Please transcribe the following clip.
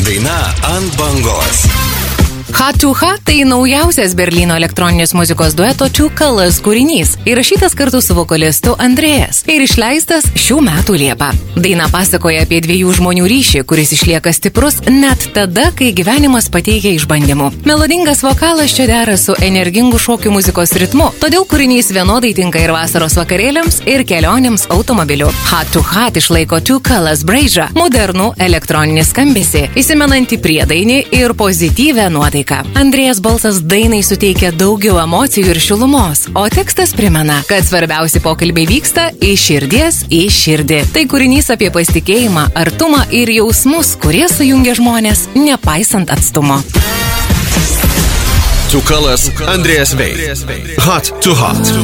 daina ant bangos. Hot to Hot tai naujausias Berlyno elektroninės muzikos dueto Two Colors kūrinys, įrašytas kartu su vokalistu Andrejas ir išleistas šių metų Liepą. Daina pasakoja apie dviejų žmonių ryšį, kuris išlieka stiprus net tada, kai gyvenimas pateikia išbandymų. Melodingas vokalas čia dera su energingu šokių muzikos ritmu, todėl kūrinys vienodai tinka ir vasaros vakarėliams, ir kelionėms automobiliu. Hot to Hot išlaiko Two Colors braižą, modernų elektroninį skambesį, įsimenantį priedainį ir pozityvę nuotaiką. Andrėjas balsas dainai suteikia daugiau emocijų ir šilumos, o tekstas primena, kad svarbiausi pokalbiai vyksta iš širdies į širdį. Tai kūrinys apie pasitikėjimą, artumą ir jausmus, kurie sujungia žmonės, nepaisant atstumo. Two Colors, Andrejas Vei. Hot to Hot.